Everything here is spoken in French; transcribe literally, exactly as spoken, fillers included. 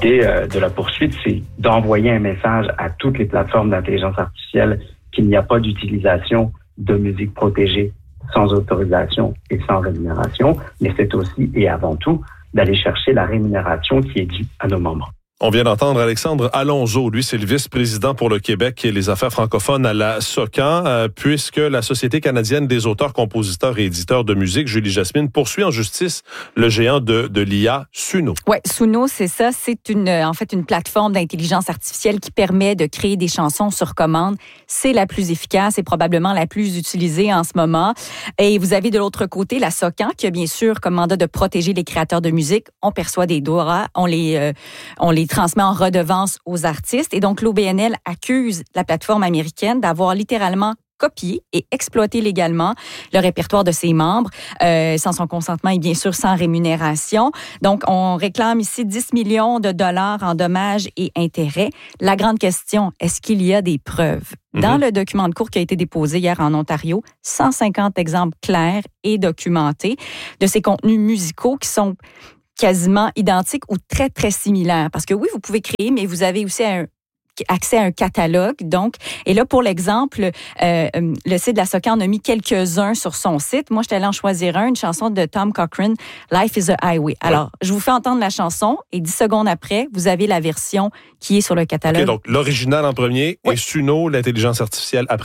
l'idée euh, de la poursuite, c'est d'envoyer un message à toutes les plateformes d'intelligence artificielle qu'il n'y a pas d'utilisation de musique protégée sans autorisation et sans rémunération, mais c'est aussi et avant tout d'aller chercher la rémunération qui est due à nos membres. On vient d'entendre Alexandre Alonso. Lui, c'est le vice-président pour le Québec et les affaires francophones à la SOCAN, euh, puisque la Société canadienne des auteurs, compositeurs et éditeurs de musique, Julie Jasmine, poursuit en justice le géant de, de l'I A, Suno. Oui, Suno, c'est ça. C'est une, en fait une plateforme d'intelligence artificielle qui permet de créer des chansons sur commande. C'est la plus efficace et probablement la plus utilisée en ce moment. Et vous avez de l'autre côté la SOCAN, qui a bien sûr comme mandat de protéger les créateurs de musique. On perçoit des droits, on les, euh, on les transmet en redevance aux artistes. Et donc, l'O B N L accuse la plateforme américaine d'avoir littéralement copié et exploité légalement le répertoire de ses membres, euh, sans son consentement et bien sûr sans rémunération. Donc, on réclame ici dix millions de dollars en dommages et intérêts. La grande question, est-ce qu'il y a des preuves? Dans mm-hmm. le document de cour qui a été déposé hier en Ontario, cent cinquante exemples clairs et documentés de ces contenus musicaux qui sont quasiment identiques ou très, très similaires. Parce que oui, vous pouvez créer, mais vous avez aussi un accès à un catalogue. Donc, et là, pour l'exemple, euh, le site de la SOCAN en a mis quelques-uns sur son site. Moi, je suis allée en choisir un, une chanson de Tom Cochrane, Life is a Highway. Alors, ouais. je vous fais entendre la chanson et dix secondes après, vous avez la version qui est sur le catalogue. OK, donc l'original en premier oui. et Suno, l'intelligence artificielle après.